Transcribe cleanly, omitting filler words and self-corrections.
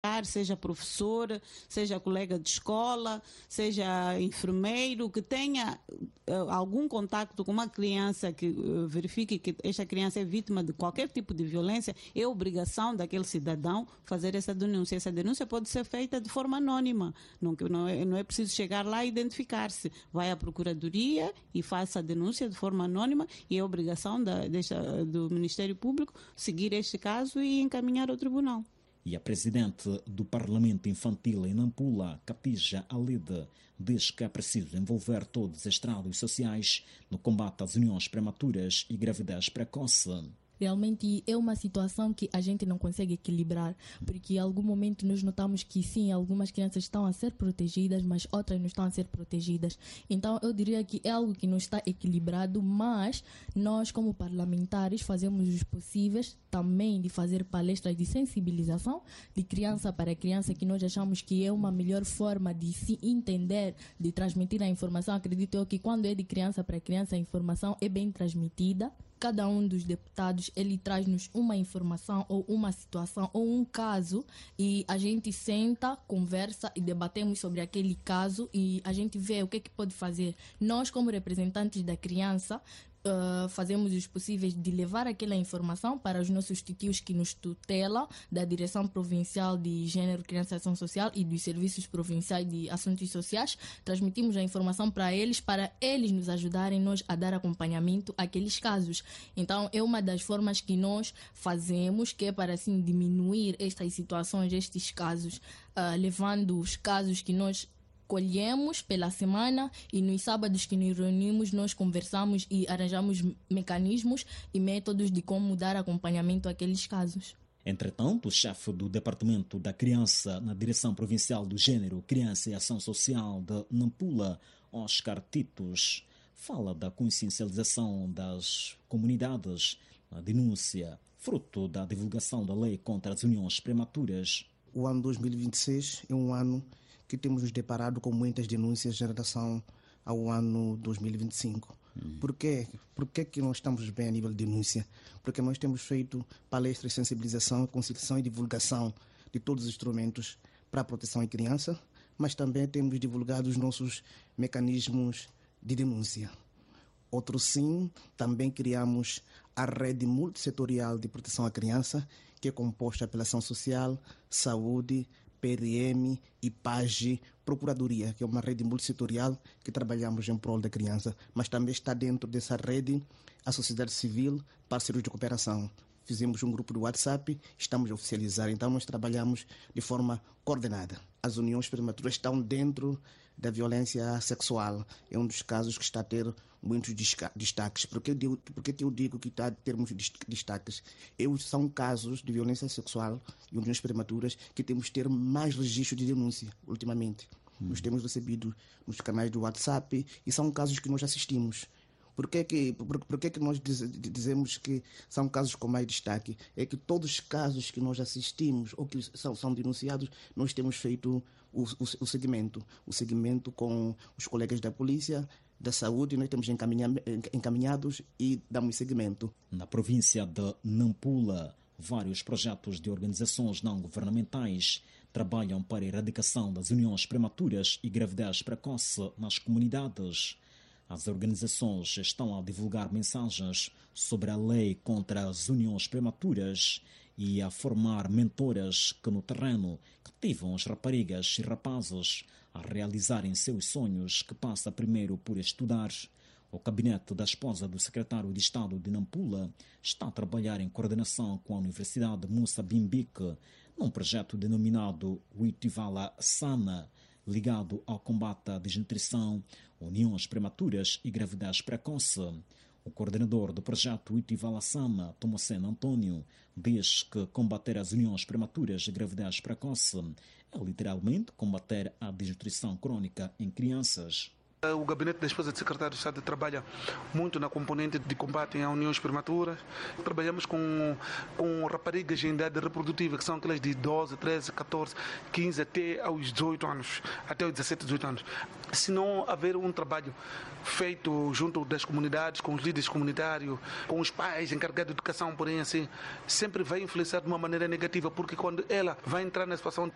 seja professor, seja colega de escola, seja enfermeiro, que tenha algum contacto com uma criança que verifique que esta criança é vítima de qualquer tipo de violência, é obrigação daquele cidadão fazer essa denúncia. Essa denúncia pode ser feita de forma anônima, não é preciso chegar lá e identificar-se. Vai à Procuradoria e faça a denúncia de forma anônima e é obrigação do Ministério Público seguir este caso e encaminhar ao tribunal. E a presidente do Parlamento Infantil em Nampula, Katija Alida, diz que é preciso envolver todos os estratos sociais no combate às uniões prematuras e gravidez precoce. Realmente é uma situação que a gente não consegue equilibrar, porque em algum momento nós notamos que sim, algumas crianças estão a ser protegidas, mas outras não estão a ser protegidas. Então eu diria que é algo que não está equilibrado, mas nós como parlamentares fazemos os possíveis também de fazer palestras de sensibilização de criança para criança, que nós achamos que é uma melhor forma de se entender, de transmitir a informação. Acredito eu que quando é de criança para criança a informação é bem transmitida. Cada um dos deputados, ele traz-nos uma informação ou uma situação ou um caso e a gente senta, conversa e debatemos sobre aquele caso e a gente vê o que é que pode fazer. Nós, como representantes da criança, fazemos os possíveis de levar aquela informação para os nossos titios que nos tutelam, da Direção Provincial de Gênero, Criança e Ação Social e dos Serviços Provinciais de Assuntos Sociais. Transmitimos a informação para eles nos ajudarem nós a dar acompanhamento àqueles casos. Então é uma das formas que nós fazemos, que é para assim diminuir estas situações, estes casos, levando os casos que nós colhemos pela semana e nos sábados que nos reunimos nós conversamos e arranjamos mecanismos e métodos de como dar acompanhamento àqueles casos. Entretanto, o chefe do Departamento da Criança na Direção Provincial do Gênero, Criança e Ação Social de Nampula, Oscar Titos, fala da consciencialização das comunidades na denúncia, fruto da divulgação da lei contra as uniões prematuras. O ano 2026 é um ano que temos nos deparado com muitas denúncias em relação ao ano 2025. Por quê? Por que nós estamos bem a nível de denúncia? Porque nós temos feito palestras de sensibilização, conciliação e divulgação de todos os instrumentos para a proteção à criança, mas também temos divulgado os nossos mecanismos de denúncia. Outro sim, também criamos a rede multissetorial de proteção à criança, que é composta pela ação social, saúde, PRM, IPAGE, Procuradoria, que é uma rede multissetorial que trabalhamos em prol da criança, mas também está dentro dessa rede a sociedade civil, parceiros de cooperação. Fizemos um grupo do WhatsApp, estamos a oficializar, então nós trabalhamos de forma coordenada. As uniões prematuras estão dentro da violência sexual, é um dos casos que está a ter muitos destaques. Por que eu digo que está a ter muitos destaques? São casos de violência sexual e uniões prematuras que temos de ter mais registro de denúncia ultimamente. Nós temos recebido nos canais do WhatsApp e são casos que nós assistimos. Por que nós dizemos que são casos com mais destaque? É que todos os casos que nós assistimos ou que são denunciados, nós temos feito o segmento com os colegas da polícia, da saúde, nós temos encaminhados e damos seguimento. Na província de Nampula, vários projetos de organizações não governamentais trabalham para a erradicação das uniões prematuras e gravidez precoce nas comunidades. As organizações estão a divulgar mensagens sobre a lei contra as uniões prematuras e a formar mentoras que no terreno cativam as raparigas e rapazes a realizarem seus sonhos, que passa primeiro por estudar. O gabinete da esposa do secretário de Estado de Nampula está a trabalhar em coordenação com a Universidade Musa Bimbique num projeto denominado Witivala Sana, ligado ao combate à desnutrição, uniões prematuras e gravidez precoce. O coordenador do projeto Witivala Sana, Tomoceno Antônio, diz que combater as uniões prematuras e gravidez precoce é literalmente combater a desnutrição crônica em crianças. O gabinete da esposa do secretário de Estado trabalha muito na componente de combate a uniões prematuras. Trabalhamos com raparigas em idade reprodutiva, que são aquelas de 12, 13, 14, 15 até aos 18 anos, até aos 17, 18 anos. Se não haver um trabalho feito junto das comunidades, com os líderes comunitários, com os pais encarregados de educação, porém assim, sempre vai influenciar de uma maneira negativa, porque quando ela vai entrar na situação